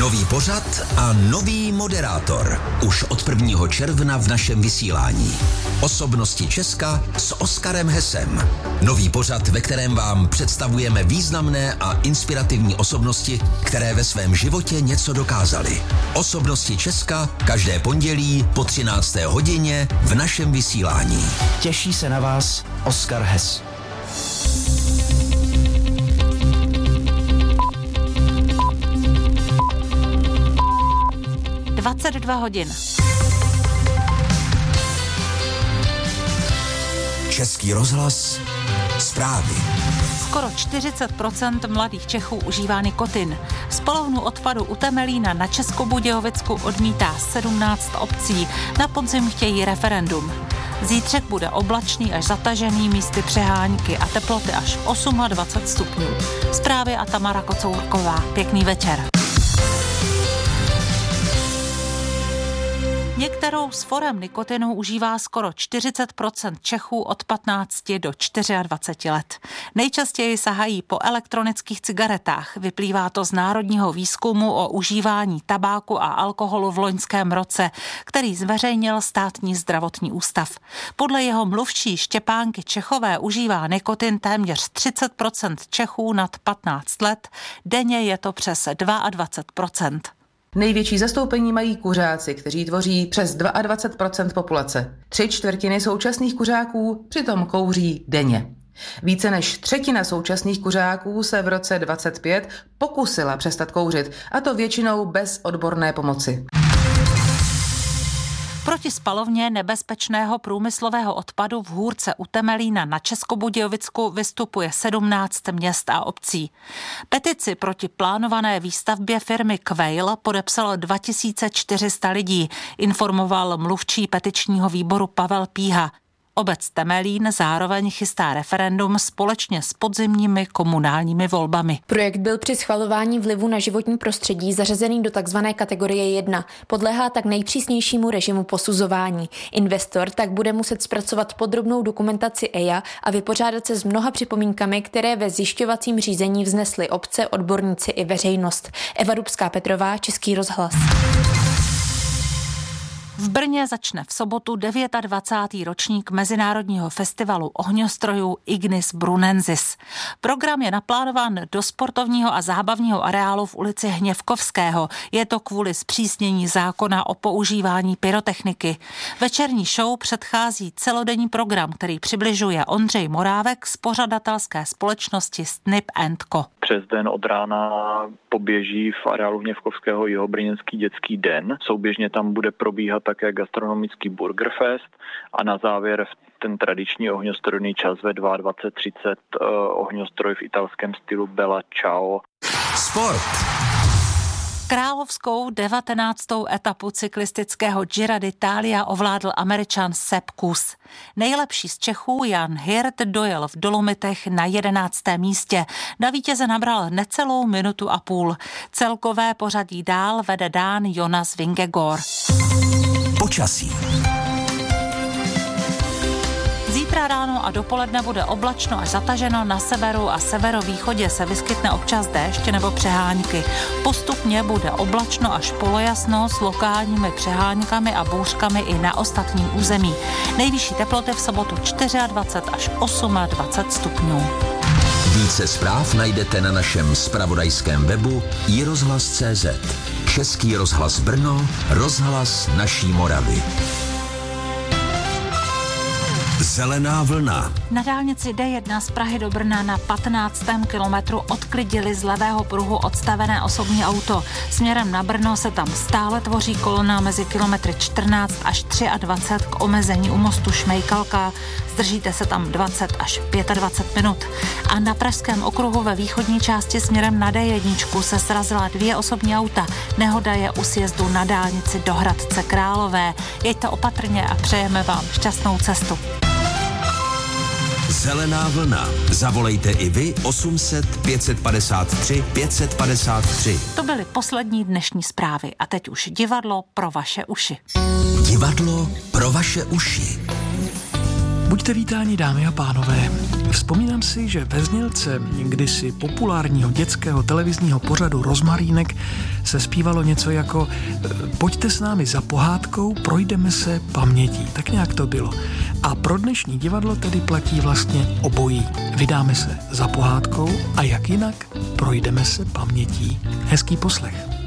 Nový pořad a nový moderátor. Už od 1. června v našem vysílání. Osobnosti Česka s Oskarem Hesem. Nový pořad, ve kterém vám představujeme významné a inspirativní osobnosti, které ve svém životě něco dokázaly. Osobnosti Česka každé pondělí po 13. hodině v našem vysílání. Těší se na vás Oskar Hes. hodin. Český rozhlas. Zprávy. Skoro 40% mladých Čechů užívá nikotin. Spalovnu odpadu u Temelína na Českobudějovicku odmítá 17 obcí. Na podzim chtějí referendum. Zítřek bude oblačný až zatažený, místy přehánky a teploty až 28 stupňů. Zprávy a Tamara Kocourková. Pěkný večer. Některou z forem nikotinu užívá skoro 40% Čechů od 15 do 24 let. Nejčastěji sahají po elektronických cigaretách. Vyplývá to z národního výzkumu o užívání tabáku a alkoholu v loňském roce, který zveřejnil Státní zdravotní ústav. Podle jeho mluvčí Štěpánky Čechové užívá nikotin téměř 30% Čechů nad 15 let. Denně je to přes 22%. Největší zastoupení mají kuřáci, kteří tvoří přes 22% populace. 3/4 současných kuřáků přitom kouří denně. Více než třetina současných kuřáků se v roce 2025 pokusila přestat kouřit, a to většinou bez odborné pomoci. Proti spalovně nebezpečného průmyslového odpadu v Hůrce u Temelína na Českobudějovicku vystupuje 17 měst a obcí. Petici proti plánované výstavbě firmy Quail podepsalo 2400 lidí, informoval mluvčí petičního výboru Pavel Píha. Obec Temelín zároveň chystá referendum společně s podzimními komunálními volbami. Projekt byl při schvalování vlivu na životní prostředí zařazený do tzv. Kategorie 1. Podléhá tak nejpřísnějšímu režimu posuzování. Investor tak bude muset zpracovat podrobnou dokumentaci EIA a vypořádat se s mnoha připomínkami, které ve zjišťovacím řízení vznesly obce, odborníci i veřejnost. Eva Dubská-Petrová, Český rozhlas. V Brně začne v sobotu 29. ročník Mezinárodního festivalu ohňostrojů Ignis Brunensis. Program je naplánován do sportovního a zábavního areálu v ulici Hněvkovského. Je to kvůli zpřísnění zákona o používání pyrotechniky. Večerní show předchází celodenní program, který přibližuje Ondřej Morávek z pořadatelské společnosti Snip & Co. Přes den od rána poběží v areálu Hněvkovského jihobrněnský dětský den. Souběžně tam bude probíhat také gastronomický Burgerfest a na závěr ten tradiční ohňostrojný čas ve 22:30 ohňostroj v italském stylu Bella Ciao. Sport. Královskou 19. etapu cyklistického Giro d'Italia ovládl Američan Sepp Kuss. Nejlepší z Čechů Jan Hirt dojel v Dolomitech na 11. místě. Na vítěze nabral necelou minutu a půl. Celkové pořadí dál vede Dán Jonas Vingegaard. Počasí. Zítra ráno a dopoledne bude oblačno až zataženo, na severu a severovýchodě se vyskytne občas déšť nebo přehánky. Postupně bude oblačno až polojasno s lokálními přehánkami a bouřkami i na ostatním území. Nejvyšší teploty v sobotu 24 až 28 stupňů. Více zpráv najdete na našem zpravodajském webu iRozhlas.cz. Český rozhlas Brno, rozhlas naší Moravy. Zelená vlna. Na dálnici D1 z Prahy do Brna na 15. kilometru odklidili z levého pruhu odstavené osobní auto. Směrem na Brno se tam stále tvoří kolona mezi kilometry 14 až 23 k omezení u mostu Šmejkalka. Zdržíte se tam 20 až 25 minut. A na Pražském okruhu ve východní části směrem na D1 se srazila 2 osobní auta. Nehoda je u sjezdu na dálnici do Hradce Králové. Jeďte opatrně a přejeme vám šťastnou cestu. Zelená vlna. Zavolejte i vy 800 553 553. To byly poslední dnešní zprávy a teď už divadlo pro vaše uši. Divadlo pro vaše uši. Buďte vítáni, dámy a pánové. Vzpomínám si, že ve znělce kdysi populárního dětského televizního pořadu Rozmarínek se zpívalo něco jako pojďte s námi za pohádkou, projdeme se pamětí. Tak nějak to bylo. A pro dnešní divadlo tedy platí vlastně obojí. Vydáme se za pohádkou a jak jinak projdeme se pamětí. Hezký poslech.